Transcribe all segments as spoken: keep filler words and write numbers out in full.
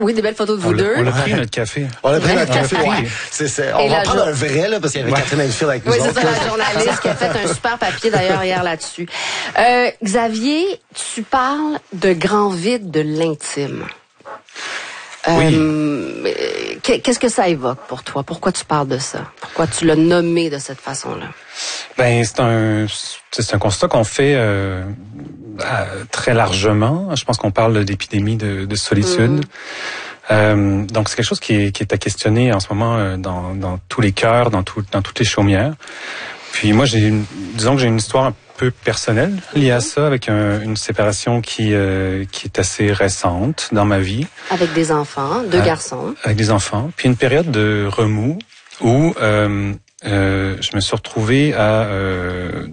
Oui, des belles photos de vous on deux. On a pris notre café. On a pris notre café, ouais. C'est, c'est, on Et va la prendre jo- un vrai, là, parce qu'il y avait Ouais. Catherine Enfield avec nous Oui, c'est autres. ça, la journaliste qui a fait un super papier d'ailleurs hier là-dessus. Euh, Xavier, tu parles de grand vide de l'intime. Oui. Euh, qu'est-ce que ça évoque pour toi? Pourquoi tu parles de ça? Pourquoi tu l'as nommé de cette façon-là? Ben c'est un c'est un constat qu'on fait euh, très largement. Je pense qu'on parle d'épidémie de, de solitude. Mm-hmm. Euh, donc c'est quelque chose qui est, qui est à questionner en ce moment dans, dans tous les cœurs, dans tout, dans toutes les chaumières. Puis moi j'ai une, disons que j'ai une histoire un peu personnelle liée à ça, avec un, une séparation qui euh, qui est assez récente dans ma vie. Avec des enfants, deux euh, garçons. Avec des enfants. Puis une période de remous où euh, euh, je me suis retrouvé à euh,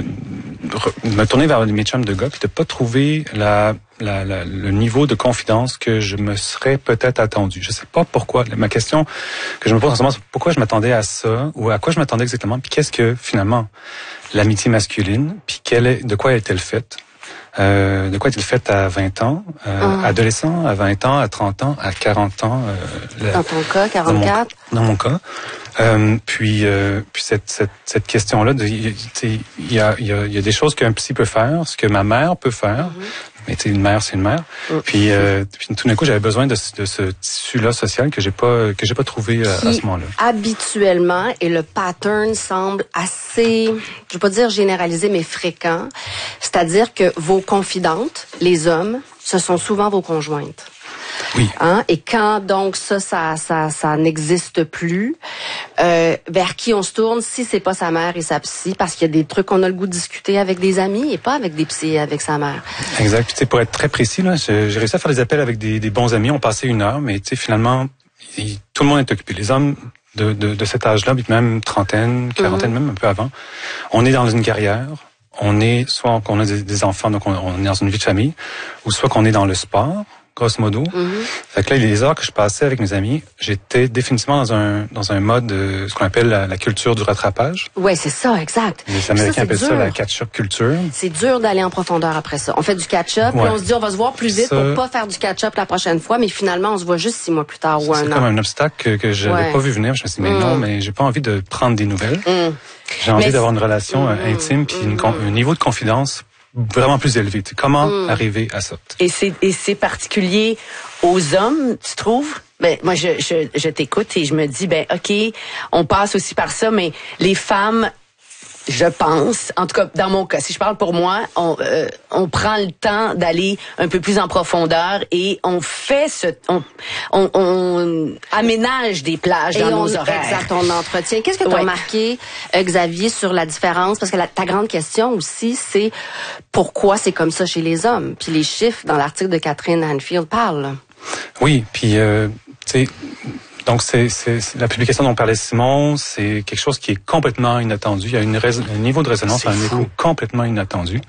me tourner vers mes chums de gars puis de pas trouver la, la, la le niveau de confidence que je me serais peut-être attendu. Je sais pas pourquoi. Ma question que je me pose en ce moment, c'est pourquoi je m'attendais à ça ou à quoi je m'attendais exactement. Puis qu'est-ce que finalement l'amitié masculine, puis quelle est, de quoi est-elle faite? Euh, de quoi est-elle faite à vingt ans, euh, oh. adolescent, à vingt ans, à trente ans, à quarante ans? Euh, la, dans ton cas, quarante-quatre? Dans mon, dans mon cas. Euh, puis, euh, puis cette, cette, cette question-là, il y a, y, a, y a des choses qu'un psy peut faire, ce que ma mère peut faire. Mm-hmm. Mais tu sais, une mère, c'est une mère. Mm-hmm. Puis, euh, puis tout d'un coup, j'avais besoin de, de ce tissu-là social que j'ai pas que j'ai pas trouvé euh, Qui, à ce moment-là. Habituellement, et le pattern semble assez, je vais pas dire généralisé, mais fréquent. C'est-à-dire que vos confidentes, les hommes, ce sont souvent vos conjointes. Oui. Hein? Et quand donc ça, ça, ça, ça n'existe plus, euh, vers qui on se tourne si c'est pas sa mère et sa psy, parce qu'il y a des trucs qu'on a le goût de discuter avec des amis et pas avec des psys et avec sa mère. Exact. Puis tu sais, pour être très précis, là, j'ai réussi à faire des appels avec des, des bons amis. On passait une heure, mais tu sais, finalement, il, tout le monde est occupé. Les hommes de, de, de cet âge-là, même trentaine, quarantaine, mm-hmm. même un peu avant, on est dans une carrière. On est soit qu'on a des, des enfants, donc on, on est dans une vie de famille, ou soit qu'on est dans le sport. Grosso modo. Mm-hmm. Fait que là, les heures que je passais avec mes amis, j'étais définitivement dans un dans un mode de ce qu'on appelle la, la culture du rattrapage. Ouais, c'est ça, exact. Les Américains appellent ça la catch-up culture. C'est dur d'aller en profondeur après ça. On fait du catch-up, ouais. Puis on se dit on va se voir plus vite ça, pour pas faire du catch-up la prochaine fois, mais finalement on se voit juste six mois plus tard ça, ou un an. C'est comme un obstacle que, que je n'avais ouais. pas vu venir. Je me suis dit mais mm. non, mais j'ai pas envie de prendre des nouvelles. Mm. J'ai envie mais d'avoir une relation mm. intime puis mm. un niveau de confidence vraiment plus élevé. Comment mm. arriver à ça? Et c'est et c'est particulier aux hommes, tu trouves? Ben moi je je je t'écoute et je me dis ben OK, on passe aussi par ça, mais les femmes, je pense, en tout cas dans mon cas, si je parle pour moi, on euh, on prend le temps d'aller un peu plus en profondeur et on fait ce on on, on aménage des plages et dans on, nos horaires. Exact, on entretient. Qu'est-ce que tu as ouais. remarqué, euh, Xavier, sur la différence? Parce que la, ta grande question aussi, c'est pourquoi c'est comme ça chez les hommes. Puis les chiffres dans l'article de Catherine Enfield parlent. Oui, puis euh, tu sais. Donc, c'est, c'est, c'est la publication dont parlait Simon, c'est quelque chose qui est complètement inattendu. Il y a une rais- un niveau de résonance, un écho complètement inattendu.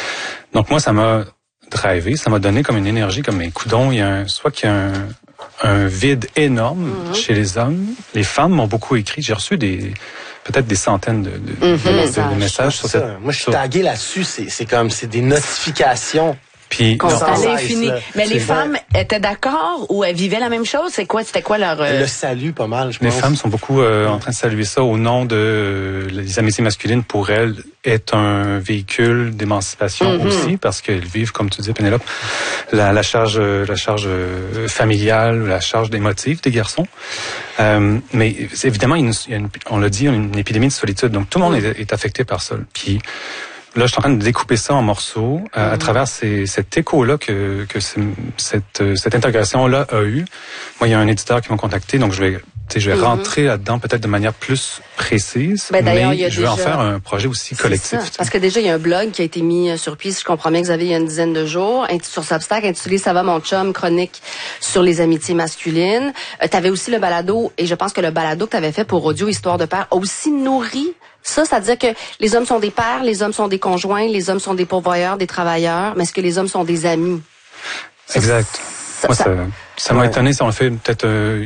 Donc, moi, ça m'a drivé, ça m'a donné comme une énergie, comme un coudon. Il y a un, soit qu'il y a un, un vide énorme mm-hmm. chez les hommes. Les femmes m'ont beaucoup écrit. J'ai reçu des peut-être des centaines de, de, mm-hmm. de, de, de messages sur ça. cette... Moi, je suis tagué là-dessus. C'est, c'est comme, c'est des notifications. Puis à l'infini. Mais les femmes étaient d'accord ou elles vivaient la même chose? C'est quoi? C'était quoi leur... Euh... Le salut, pas mal, je pense. Les femmes sont beaucoup euh, en train de saluer ça au nom de euh, les amitiés masculines. Pour elles, est un véhicule d'émancipation mm-hmm. aussi, parce qu'elles vivent, comme tu disais, Pénélope, la, la charge, la charge euh, familiale, la charge émotive des garçons. Euh, mais évidemment, il y a une, on l'a dit, une épidémie de solitude. Donc tout le monde mm. est, est affecté par ça. Puis là, je suis en train de découper ça en morceaux euh, mmh. à travers ces, cet écho-là que, que cette, cette intégration-là a eu. Moi, il y a un éditeur qui m'a contacté, donc je vais, je vais mmh. rentrer là-dedans peut-être de manière plus précise, ben, mais il y a je déjà... vais en faire un projet aussi collectif. Parce que déjà, il y a un blog qui a été mis sur pied, si je comprends bien, Xavier, il y a une dizaine de jours, sur Substack, intitulé « Ça va, mon chum », chronique sur les amitiés masculines. Euh, tu avais aussi le balado, et je pense que le balado que tu avais fait pour Audio Histoire de Père a aussi nourri ça, c'est-à-dire que les hommes sont des pères, les hommes sont des conjoints, les hommes sont des pourvoyeurs, des travailleurs, mais est-ce que les hommes sont des amis? Exact. Ça, Moi, ça, ça, ça m'a ouais. étonné. Ça, on fait peut-être euh,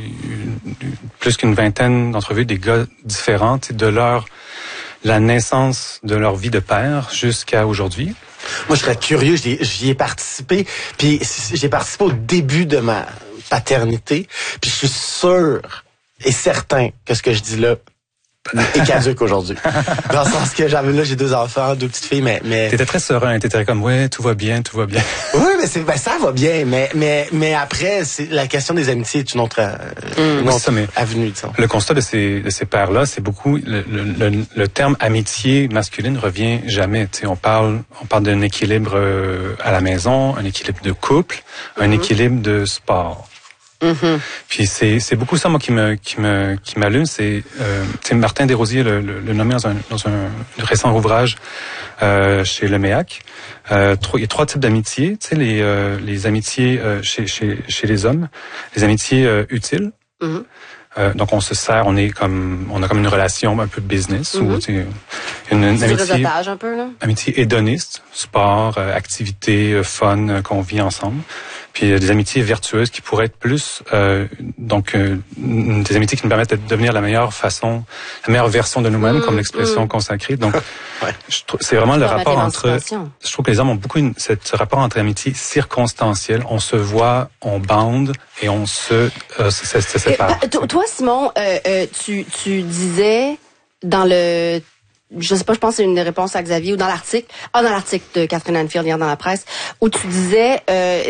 plus qu'une vingtaine d'entrevues des gars différents, de leur la naissance de leur vie de père jusqu'à aujourd'hui. Moi, je serais curieux. J'y ai, j'y ai participé. Puis j'ai participé au début de ma paternité. Puis je suis sûr et certain que ce que je dis là est caduque aujourd'hui. Dans le sens que j'avais là, j'ai deux enfants, deux petites filles, mais mais t'étais très serein, t'étais comme ouais, tout va bien, tout va bien. Oui, mais c'est ben ça va bien, mais mais mais après, c'est la question des amitiés est une autre, euh, une oui, autre ça, mais avenue, disons. Le constat de ces de ces pères-là, c'est beaucoup le, le, le, le terme amitié masculine revient jamais. Tu sais, on parle on parle d'un équilibre euh, à la maison, un équilibre de couple, un mm-hmm. équilibre de sport. Mm-hmm. Puis c'est c'est beaucoup ça moi qui me qui me qui m'allume, c'est euh, tu sais, Martin Desrosiers le, le, le nommé dans un dans un récent ouvrage euh, chez Le Méac. Euh, il y a trois types d'amitiés, tu sais les euh, les amitiés euh, chez chez chez les hommes, les amitiés euh, utiles. Mm-hmm. Euh, donc on se sert, on est comme on a comme une relation un peu de business mm-hmm. ou tu sais, une, une c'est amitié du réseautage un peu là. Amitié hédoniste, sport, euh, activité, euh, fun euh, qu'on vit ensemble. Puis euh, des amitiés vertueuses qui pourraient être plus euh, donc euh, des amitiés qui nous permettent de devenir la meilleure façon, la meilleure version de nous-mêmes, mmh, comme l'expression mmh. consacrée. Donc ouais. je trouve c'est vraiment le rapport entre je trouve que les hommes ont beaucoup une, cette, ce rapport entre amitié circonstancielle. On se voit, on bande et on se euh, se, se sépare. Et, bah, toi Simon, euh, euh, tu tu disais dans le je sais pas, je pense que c'est une réponse à Xavier ou dans l'article, ah dans l'article de Catherine Anfield hier dans la presse où tu disais euh,